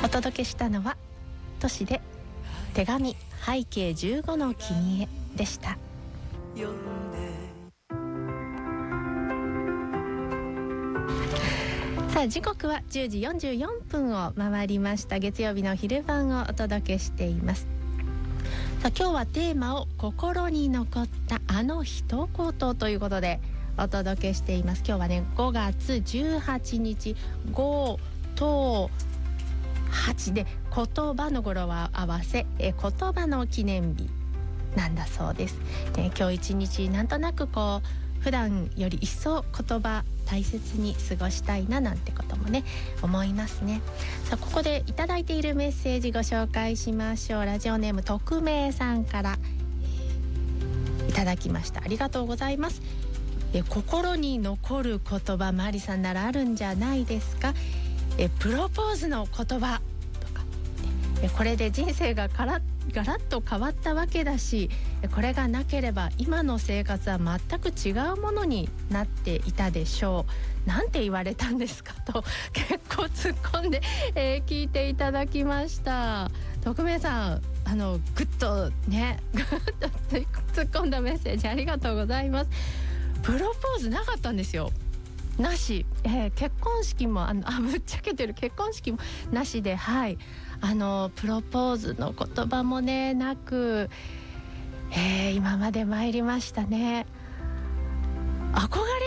お届けしたのは都市で手紙背景15の君へでした。さあ時刻は10時44分を回りました。月曜日の昼間をお届けしています。さあ今日はテーマを心に残ったあの一言ということでお届けしています。今日はね5月18日5と8で言葉の語呂を合わせ言葉の記念日なんだそうです。今日一日なんとなくこう普段より一層言葉大切に過ごしたいななんてこともね思いますね。さあここでいただいているメッセージご紹介しましょう。ラジオネーム匿名さんからいただきました。ありがとうございます。心に残る言葉マリさんならあるんじゃないですか。プロポーズの言葉とか、これで人生がガラッと変わったわけだし、これがなければ今の生活は全く違うものになっていたでしょう。なんて言われたんですかと結構突っ込んで、聞いていただきました。匿名さんぐっとね突っ込んだメッセージありがとうございます。プロポーズなかったんですよ。なし、結婚式もぶっちゃけてる結婚式もなしで、はい、プロポーズの言葉もねなく、今まで参りましたね。憧